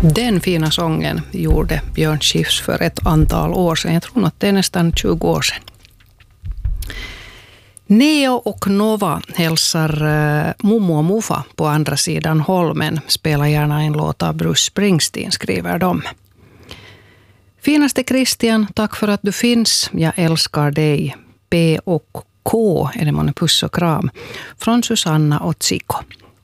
Den fina sången gjorde Björn Skifs för ett antal år sedan. Jag tror att det är nästan 20 år sedan. Neo och Nova hälsar Momo och Mufa på andra sidan Holmen. Spelar gärna en låt av Bruce Springsteen, skriver de. Finaste Christian, tack för att du finns. Jag älskar dig. P och K är det man puss och kram. Från Susanna och Tsiko.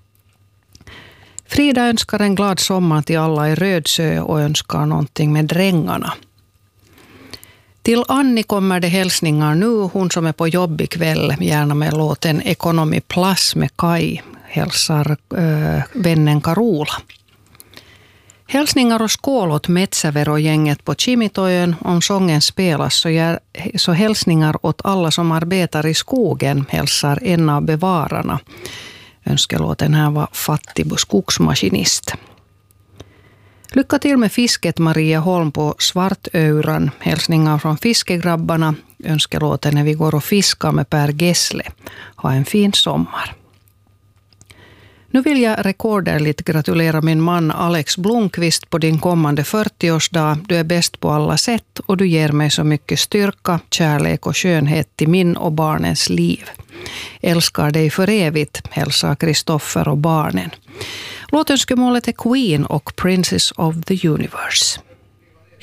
Frida önskar en glad sommar till alla i Rödsö och önskar någonting med drängarna. Till Annie kommer det hälsningar nu, hon som är på jobb ikväll, gärna med låten Economy Plus med Kai, hälsar vännen Carola. Hälsningar och skål åt Metsävero-gänget på Kimitoön. Om sången spelas så hälsningar åt alla som arbetar i skogen, hälsar en av bevararna. Önskelåten här var Fattibo skogsmaskinist. Lycka till med fisket Maria Holm på Svartöuran. Hälsningar från fiskegrabbarna. Önskelåten när vi går och fiskar med Per Gessle. Ha en fin sommar. Nu vill jag rekorderligt gratulera min man Alex Blomqvist på din kommande 40-årsdag. Du är bäst på alla sätt och du ger mig så mycket styrka, kärlek och skönhet till min och barnens liv. Älskar dig för evigt, hälsar Kristoffer och barnen. Låtönskemålet är Queen och Princess of the Universe.